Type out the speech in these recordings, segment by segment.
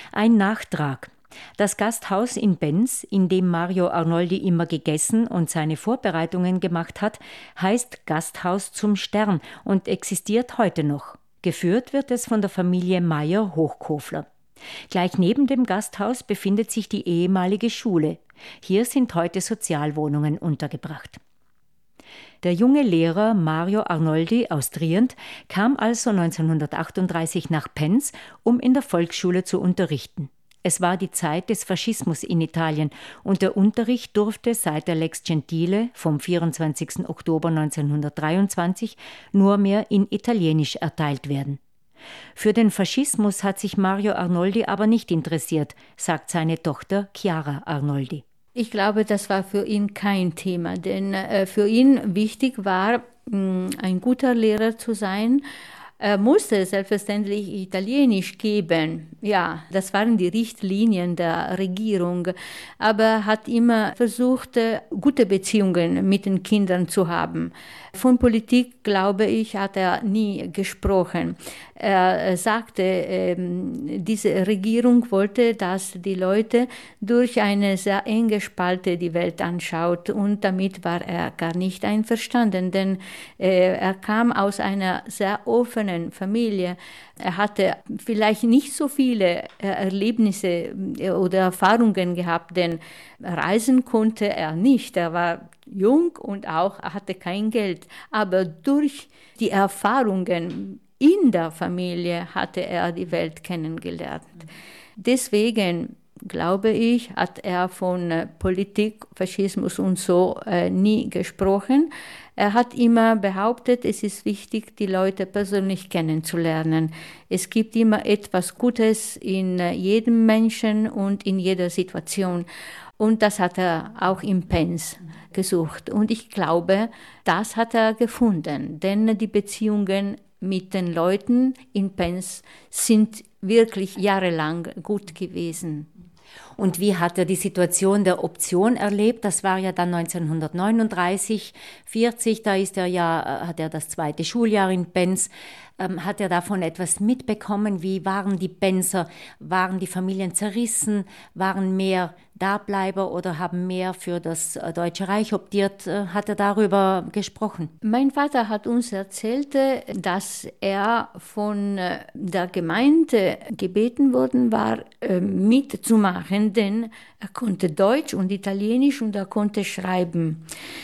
Ein Nachtrag. Das Gasthaus in Benz, in dem Mario Arnoldi immer gegessen und seine Vorbereitungen gemacht hat, heißt Gasthaus zum Stern und existiert heute noch. Geführt wird es von der Familie Meyer-Hochkofler. Gleich neben dem Gasthaus befindet sich die ehemalige Schule. Hier sind heute Sozialwohnungen untergebracht. Der junge Lehrer Mario Arnoldi aus Trient kam also 1938 nach Penz, um in der Volksschule zu unterrichten. Es war die Zeit des Faschismus in Italien und der Unterricht durfte seit der Lex Gentile vom 24. Oktober 1923 nur mehr in Italienisch erteilt werden. Für den Faschismus hat sich Mario Arnoldi aber nicht interessiert, sagt seine Tochter Chiara Arnoldi. Ich glaube, das war für ihn kein Thema, denn für ihn wichtig war, ein guter Lehrer zu sein. Er musste selbstverständlich Italienisch geben. Ja, das waren die Richtlinien der Regierung. Aber er hat immer versucht, gute Beziehungen mit den Kindern zu haben. Von Politik, glaube ich, hat er nie gesprochen. Er sagte, diese Regierung wollte, dass die Leute durch eine sehr enge Spalte die Welt anschaut. Und damit war er gar nicht einverstanden, denn er kam aus einer sehr offenen Familie. Er hatte vielleicht nicht so viele Erlebnisse oder Erfahrungen gehabt, denn reisen konnte er nicht. Er war jung und auch hatte kein Geld. Aber durch die Erfahrungen in der Familie hatte er die Welt kennengelernt. Deswegen glaube ich, hat er von Politik, Faschismus und so nie gesprochen. Er hat immer behauptet, es ist wichtig, die Leute persönlich kennenzulernen. Es gibt immer etwas Gutes in jedem Menschen und in jeder Situation. Und das hat er auch in Penz gesucht. Und ich glaube, das hat er gefunden, denn die Beziehungen mit den Leuten in Penz sind wirklich jahrelang gut gewesen. Und wie hat er die Situation der Option erlebt? Das war ja dann 1939, 40, da hat er das zweite Schuljahr in Penz. Hat er davon etwas mitbekommen? Wie waren die Penzer? Waren die Familien zerrissen? Waren mehr Dableiber oder haben mehr für das Deutsche Reich optiert? Hat er darüber gesprochen? Mein Vater hat uns erzählt, dass er von der Gemeinde gebeten worden war, mitzumachen, denn er konnte Deutsch und Italienisch und er konnte schreiben.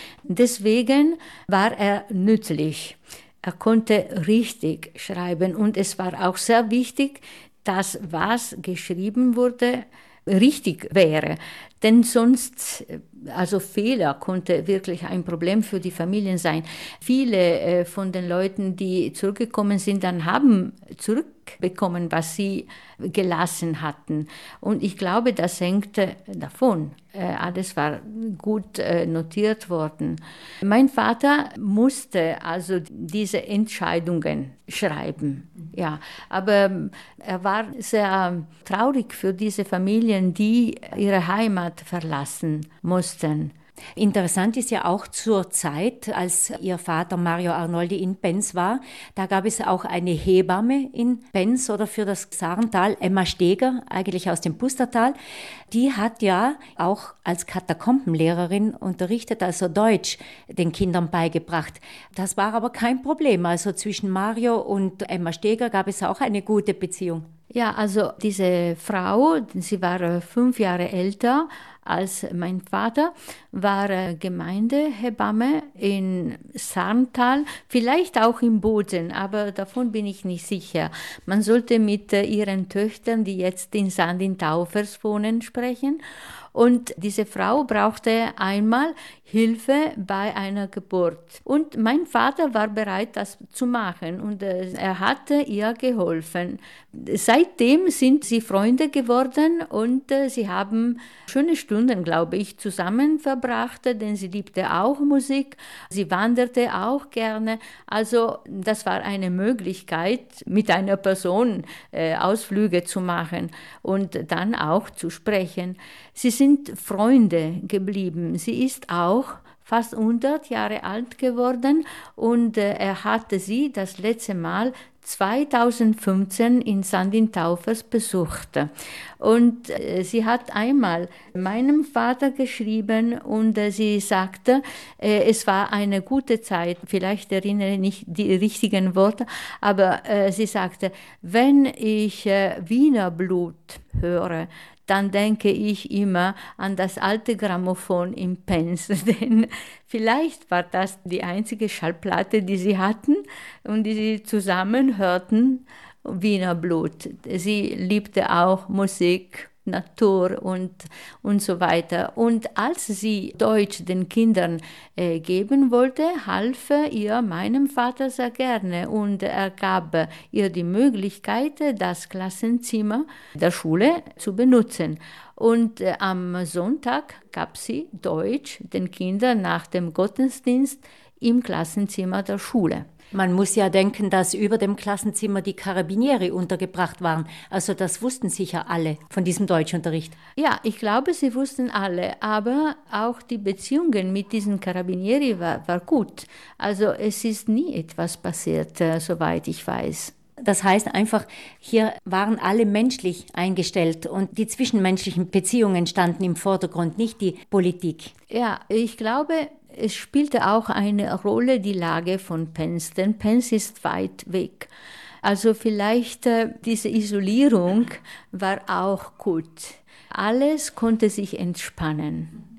Deswegen war er nützlich. Er konnte richtig schreiben und es war auch sehr wichtig, dass was geschrieben wurde, richtig wäre. Denn sonst, also Fehler konnte wirklich ein Problem für die Familien sein. Viele von den Leuten, die zurückgekommen sind, dann haben zurückbekommen, was sie gelassen hatten. Und ich glaube, das hängt davon. Alles war gut notiert worden. Mein Vater musste also diese Entscheidungen schreiben. Ja, aber er war sehr traurig für diese Familien, die ihre Heimat verlassen mussten. Interessant ist ja auch zur Zeit, als Ihr Vater Mario Arnoldi in Penz war, da gab es auch eine Hebamme in Penz oder für das Sarental, Emma Steger, eigentlich aus dem Pustertal. Die hat ja auch als Katakombenlehrerin unterrichtet, also Deutsch den Kindern beigebracht. Das war aber kein Problem. Also zwischen Mario und Emma Steger gab es auch eine gute Beziehung. Ja, also diese Frau, sie war 5 Jahre älter als mein Vater, war Gemeindehebamme in Sarntal, vielleicht auch in Boden, aber davon bin ich nicht sicher. Man sollte mit ihren Töchtern, die jetzt in Sandin-Taufers wohnen, sprechen. Und diese Frau brauchte einmal Hilfe bei einer Geburt. Und mein Vater war bereit, das zu machen. Und er hatte ihr geholfen. Seitdem sind sie Freunde geworden und sie haben schöne Stunden, glaube ich, zusammen verbracht, denn sie liebte auch Musik. Sie wanderte auch gerne. Also das war eine Möglichkeit, mit einer Person Ausflüge zu machen und dann auch zu sprechen. Sie sind Freunde geblieben. Sie ist auch fast 100 Jahre alt geworden und er hatte sie das letzte Mal 2015 in Sandin-Taufers besucht. Und sie hat einmal meinem Vater geschrieben und sie sagte, es war eine gute Zeit, vielleicht erinnere ich nicht die richtigen Worte, aber sie sagte, wenn ich Wiener Blut höre, dann denke ich immer an das alte Grammophon in Penz, denn vielleicht war das die einzige Schallplatte, die sie hatten und die sie zusammen hörten, Wiener Blut. Sie liebte auch Musik, Natur und so weiter. Und als sie Deutsch den Kindern geben wollte, half ihr meinem Vater sehr gerne und er gab ihr die Möglichkeit, das Klassenzimmer der Schule zu benutzen. Und am Sonntag gab sie Deutsch den Kindern nach dem Gottesdienst im Klassenzimmer der Schule. Man muss ja denken, dass über dem Klassenzimmer die Carabinieri untergebracht waren. Also das wussten sicher alle von diesem Deutschunterricht. Ja, ich glaube, sie wussten alle, aber auch die Beziehungen mit diesen Carabinieri war gut. Also es ist nie etwas passiert, soweit ich weiß. Das heißt einfach, hier waren alle menschlich eingestellt und die zwischenmenschlichen Beziehungen standen im Vordergrund, nicht die Politik. Ja, ich glaube, es spielte auch eine Rolle die Lage von Penz, denn Penz ist weit weg. Also vielleicht diese Isolierung war auch gut. Alles konnte sich entspannen.